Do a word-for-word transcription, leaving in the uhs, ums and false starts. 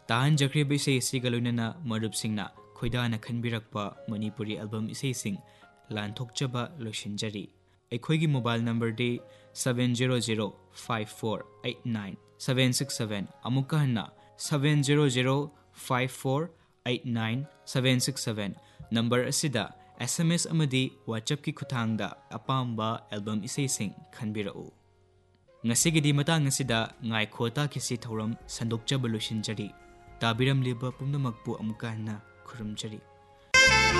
ताहनजख्रेब इसे सिगलोनना मरुपसिंगना खोइदाना खनबिरकपा Manipuri album इसेसिंग लानथोकचबा लोइसिनजरी अखोइगी mobile number दे seven zero zero five four eight nine seven six seven अमुका हन्ना seven zero zero five four eight nine seven six seven number असिदा SMS अमदी WhatsApp की खुथांगदा अपाम्बा album इसेसिंग खनबिरउ ngasiगidi matang asida ngai khota kisi thoram sandokchaba loisinjari ताबिरम लेबा पुनमकपु अमुका हन्ना खुरुमजरी।